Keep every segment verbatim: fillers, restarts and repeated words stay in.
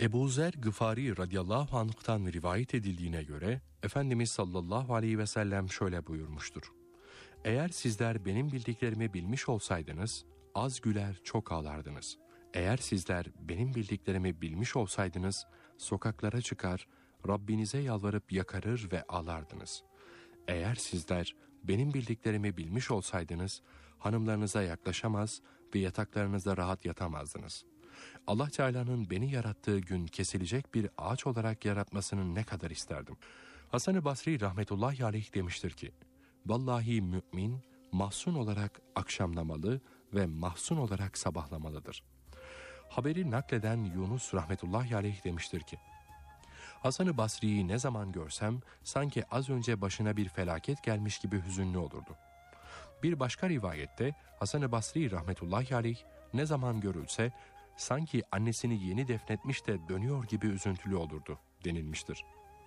Ebu Zer Gıfari radıyallahu anh'tan rivayet edildiğine göre Efendimiz sallallahu aleyhi ve sellem şöyle buyurmuştur. Eğer sizler benim bildiklerimi bilmiş olsaydınız, az güler çok ağlardınız. Eğer sizler benim bildiklerimi bilmiş olsaydınız, sokaklara çıkar, Rabbinize yalvarıp yakarır ve ağlardınız. Eğer sizler benim bildiklerimi bilmiş olsaydınız, hanımlarınıza yaklaşamaz ve yataklarınızda rahat yatamazdınız. Allah Teala'nın beni yarattığı gün kesilecek bir ağaç olarak yaratmasını ne kadar isterdim. Hasan-ı Basri rahmetullahi aleyh demiştir ki, vallahi mümin mahzun olarak akşamlamalı ve mahzun olarak sabahlamalıdır. Haberi nakleden Yunus rahmetullahi aleyh demiştir ki, Hasan-ı Basri'yi ne zaman görsem sanki az önce başına bir felaket gelmiş gibi hüzünlü olurdu. Bir başka rivayette Hasan-ı Basri rahmetullahi aleyh ne zaman görülse sanki annesini yeni defnetmiş de dönüyor gibi üzüntülü olurdu denilmiştir.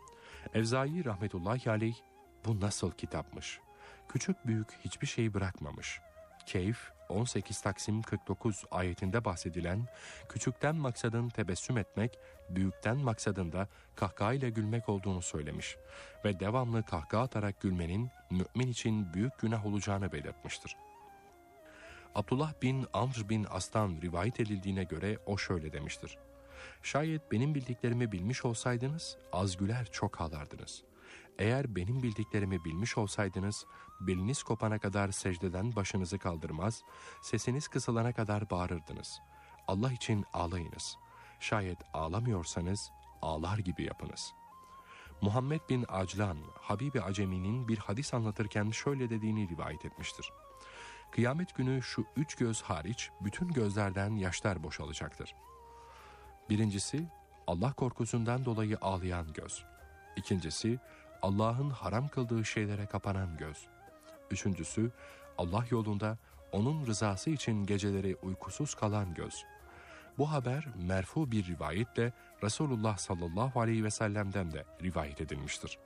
Evzai rahmetullahi aleyh bu nasıl kitapmış? Küçük büyük hiçbir şey bırakmamış. Keyf on sekiz Taksim kırk dokuz ayetinde bahsedilen küçükten maksadın tebessüm etmek, büyükten maksadında kahkahayla gülmek olduğunu söylemiş ve devamlı kahkaha atarak gülmenin mümin için büyük günah olacağını belirtmiştir. Abdullah bin Amr bin As'tan rivayet edildiğine göre o şöyle demiştir. Şayet benim bildiklerimi bilmiş olsaydınız, az güler çok ağlardınız. Eğer benim bildiklerimi bilmiş olsaydınız, beliniz kopana kadar secdeden başınızı kaldırmaz, sesiniz kısılana kadar bağırırdınız. Allah için ağlayınız. Şayet ağlamıyorsanız, ağlar gibi yapınız. Muhammed bin Aclan, Habibi Acemi'nin bir hadis anlatırken şöyle dediğini rivayet etmiştir. Kıyamet günü şu üç göz hariç bütün gözlerden yaşlar boşalacaktır. Birincisi, Allah korkusundan dolayı ağlayan göz. İkincisi, Allah'ın haram kıldığı şeylere kapanan göz. Üçüncüsü, Allah yolunda onun rızası için geceleri uykusuz kalan göz. Bu haber merfu bir rivayetle Resulullah sallallahu aleyhi ve sellem'den de rivayet edilmiştir.